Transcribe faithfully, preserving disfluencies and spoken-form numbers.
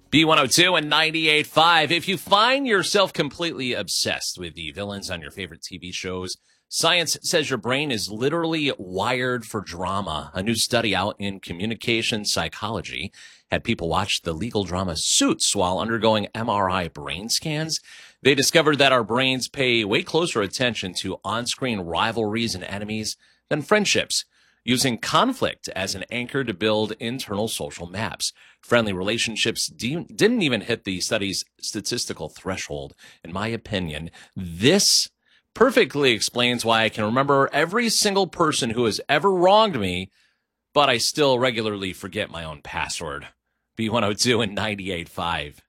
B one oh two and ninety-eight point five. If you find yourself completely obsessed with the villains on your favorite T V shows, science says your brain is literally wired for drama. A new study out in communication psychology had people watch the legal drama Suits while undergoing M R I brain scans. They discovered that our brains pay way closer attention to on-screen rivalries and enemies than friendships, using conflict as an anchor to build internal social maps. Friendly relationships de- didn't even hit the study's statistical threshold. In my opinion, this perfectly explains why I can remember every single person who has ever wronged me, but I still regularly forget my own password. B one oh two and ninety-eight point five.